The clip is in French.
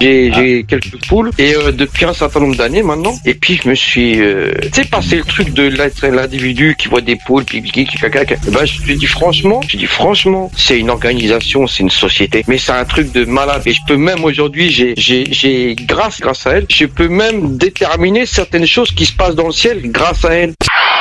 j'ai quelques poules et depuis un certain nombre d'années maintenant. Et puis je me suis, tu sais, passé le truc de l'être l'individu qui voit des poules, puis qui caca. Ben je dis franchement, c'est une organisation, c'est une société, mais c'est un truc de malade. Et je peux même aujourd'hui, j'ai grâce à elle, je peux même déterminer certaines choses qui se passent dans le ciel grâce à elle.